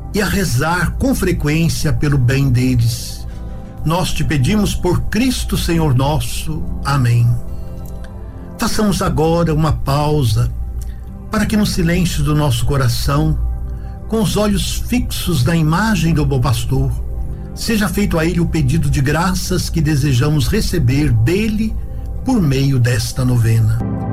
e a rezar com frequência pelo bem deles. Nós te pedimos por Cristo Senhor nosso. Amém. Façamos agora uma pausa para que no silêncio do nosso coração, com os olhos fixos na imagem do bom pastor, seja feito a ele o pedido de graças que desejamos receber dele por meio desta novena.